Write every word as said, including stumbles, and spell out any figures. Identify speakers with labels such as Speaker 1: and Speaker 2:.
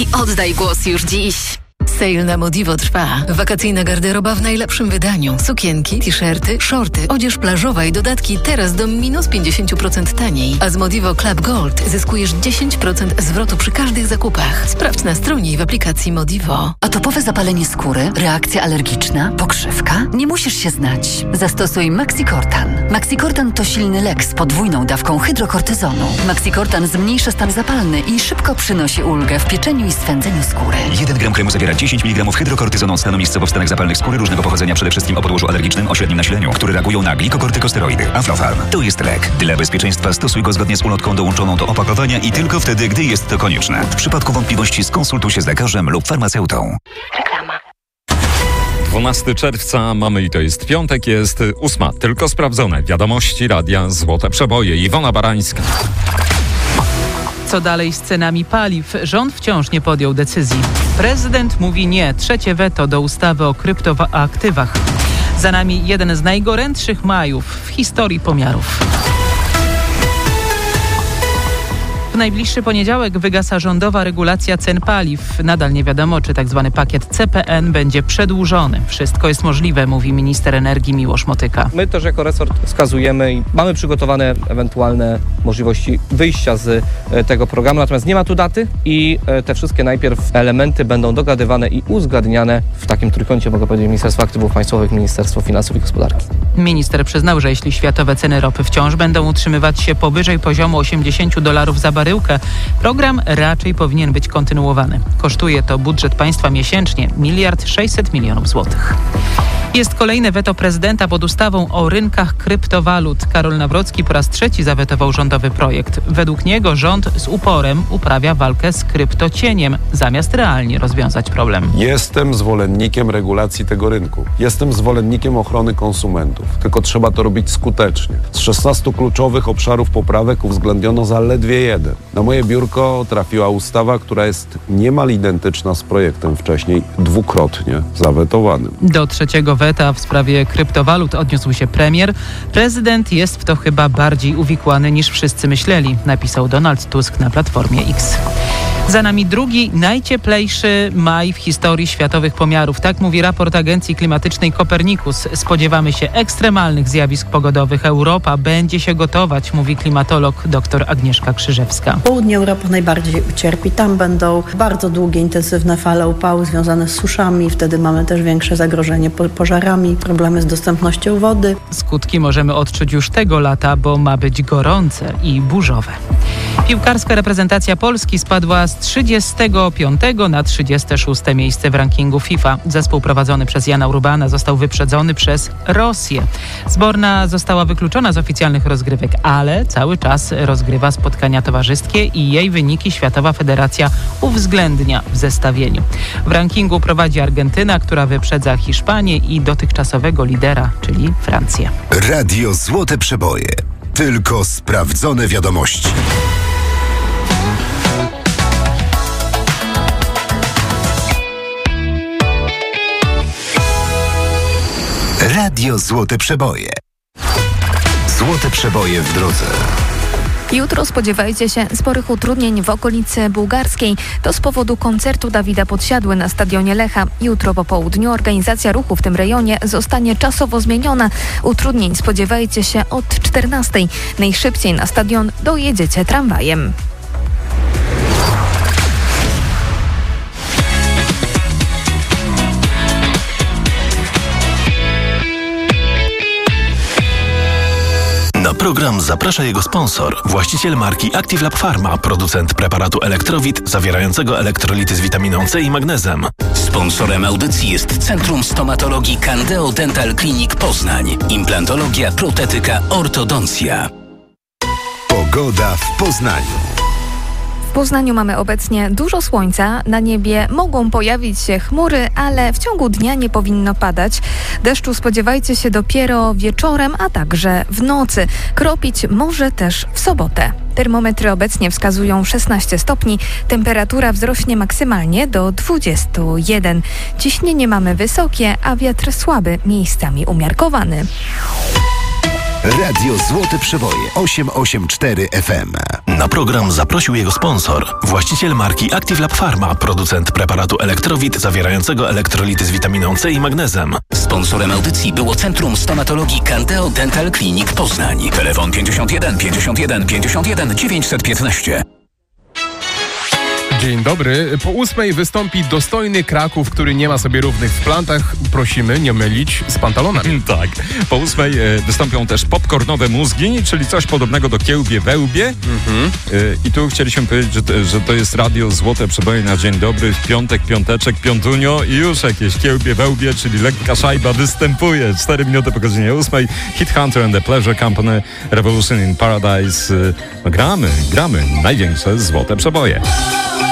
Speaker 1: I oddaj głos już dziś. Sale na Modivo trwa. Wakacyjna garderoba w najlepszym wydaniu. Sukienki, t-shirty, shorty, odzież plażowa i dodatki teraz do minus pięćdziesiąt procent taniej. A z Modivo Club Gold zyskujesz dziesięć procent zwrotu przy każdych zakupach. Sprawdź na stronie i w aplikacji Modivo.
Speaker 2: Atopowe zapalenie skóry, reakcja alergiczna, pokrzywka? Nie musisz się znać. Zastosuj Maxicortan. Maxicortan to silny lek z podwójną dawką hydrokortyzonu. Maxicortan zmniejsza stan zapalny i szybko przynosi ulgę w pieczeniu i swędzeniu skóry.
Speaker 3: jeden gram kremu zawiera dziesięć miligramów hydrokortyzonu od stanu miejscowo w stanach zapalnych skóry różnego pochodzenia, przede wszystkim o podłożu alergicznym o średnim nasileniu, które reagują na glikokortykosteroidy. Aflofarm to jest lek. Dla bezpieczeństwa stosuj go zgodnie z ulotką dołączoną do opakowania i tylko wtedy, gdy jest to konieczne. W przypadku wątpliwości skonsultuj się z lekarzem lub farmaceutą.
Speaker 1: Reklama.
Speaker 4: dwunastego czerwca mamy i to jest piątek, jest ósma. Tylko sprawdzone wiadomości Radia Złote Przeboje. Iwona Barańska.
Speaker 5: Co dalej z cenami paliw? Rząd wciąż nie podjął decyzji. Prezydent mówi nie. Trzecie weto do ustawy o kryptoaktywach. Za nami jeden z najgorętszych majów w historii pomiarów. W najbliższy poniedziałek wygasa rządowa regulacja cen paliw. Nadal nie wiadomo, czy tzw. pakiet C P N będzie przedłużony. Wszystko jest możliwe, mówi minister energii Miłosz Motyka.
Speaker 6: My też jako resort wskazujemy i mamy przygotowane ewentualne możliwości wyjścia z tego programu, natomiast nie ma tu daty i te wszystkie najpierw elementy będą dogadywane i uzgadniane w takim trójkącie, mogę powiedzieć, Ministerstwo Aktywów Państwowych, Ministerstwo Finansów i Gospodarki.
Speaker 5: Minister przyznał, że jeśli światowe ceny ropy wciąż będą utrzymywać się powyżej poziomu osiemdziesiąt dolarów za baryłkę, program raczej powinien być kontynuowany. Kosztuje to budżet państwa miesięcznie miliard sześćset milionów złotych. Jest kolejne weto prezydenta pod ustawą o rynkach kryptowalut. Karol Nawrocki po raz trzeci zawetował rządowy projekt. Według niego rząd z uporem uprawia walkę z kryptocieniem, zamiast realnie rozwiązać problem.
Speaker 7: Jestem zwolennikiem regulacji tego rynku. Jestem zwolennikiem ochrony konsumentów. Tylko trzeba to robić skutecznie. Z szesnastu kluczowych obszarów poprawek uwzględniono zaledwie jeden. Na moje biurko trafiła ustawa, która jest niemal identyczna z projektem wcześniej dwukrotnie zawetowanym.
Speaker 5: Do trzeciego weta w sprawie kryptowalut odniósł się premier. Prezydent jest w to chyba bardziej uwikłany niż wszyscy myśleli, napisał Donald Tusk na Platformie X. Za nami drugi, najcieplejszy maj w historii światowych pomiarów. Tak mówi raport agencji klimatycznej Copernicus. Spodziewamy się ekstremalnych zjawisk pogodowych. Europa będzie się gotować, mówi klimatolog dr Agnieszka Krzyżewska.
Speaker 8: Południe Europy najbardziej ucierpi. Tam będą bardzo długie, intensywne fale upału związane z suszami. Wtedy mamy też większe zagrożenie pożarami, problemy z dostępnością wody.
Speaker 5: Skutki możemy odczuć już tego lata, bo ma być gorące i burzowe. Piłkarska reprezentacja Polski spadła z trzydziestego piątego na trzydzieste szóste miejsce w rankingu FIFA. Zespół prowadzony przez Jana Urbana został wyprzedzony przez Rosję. Zborna została wykluczona z oficjalnych rozgrywek, ale cały czas rozgrywa spotkania towarzyskie i jej wyniki Światowa Federacja uwzględnia w zestawieniu. W rankingu prowadzi Argentyna, która wyprzedza Hiszpanię i dotychczasowego lidera, czyli Francję.
Speaker 9: Radio Złote Przeboje. Tylko sprawdzone wiadomości. Radio Złote Przeboje. Złote Przeboje w drodze.
Speaker 10: Jutro spodziewajcie się sporych utrudnień w okolicy bułgarskiej. To z powodu koncertu Dawida Podsiadły na stadionie Lecha. Jutro po południu organizacja ruchu w tym rejonie zostanie czasowo zmieniona. Utrudnień spodziewajcie się od czternastej. Najszybciej na stadion dojedziecie tramwajem.
Speaker 9: Na program zaprasza jego sponsor, właściciel marki Active Lab Pharma, producent preparatu Elektrowit zawierającego elektrolity z witaminą C i magnezem.
Speaker 11: Sponsorem audycji jest Centrum Stomatologii Candeo Dental Clinic Poznań. Implantologia, protetyka, ortodoncja.
Speaker 9: Pogoda w Poznaniu.
Speaker 10: W Poznaniu mamy obecnie dużo słońca. Na niebie mogą pojawić się chmury, ale w ciągu dnia nie powinno padać. Deszczu spodziewajcie się dopiero wieczorem, a także w nocy. Kropić może też w sobotę. Termometry obecnie wskazują szesnaście stopni. Temperatura wzrośnie maksymalnie do dwudziestu jeden. Ciśnienie mamy wysokie, a wiatr słaby, miejscami umiarkowany.
Speaker 12: Radio Złote Przeboje osiem osiem cztery F M.
Speaker 9: Na program zaprosił jego sponsor, właściciel marki Active Lab Pharma, producent preparatu Elektrowit zawierającego elektrolity z witaminą C i magnezem.
Speaker 11: Sponsorem audycji było Centrum Stomatologii Candeo Dental Clinic Poznań. Telefon pięćdziesiąt jeden pięćdziesiąt jeden pięćdziesiąt jeden dziewięćset piętnaście.
Speaker 13: Dzień dobry. Po ósmej wystąpi dostojny Kraków, który nie ma sobie równych w plantach. Prosimy nie mylić z pantalonami.
Speaker 4: Tak. Po ósmej e, wystąpią też popcornowe mózgi, czyli coś podobnego do kiełbie wełbie. Mhm. E, I tu chcieliśmy powiedzieć, że to, że to jest radio Złote Przeboje na dzień dobry. W piątek, piąteczek, piątunio i już jakieś kiełbie wełbie, czyli lekka szajba występuje. Cztery minuty po godzinie ósmej. Hit Hunter and the Pleasure Company, Revolution in Paradise. E, no gramy, gramy. Największe Złote Przeboje.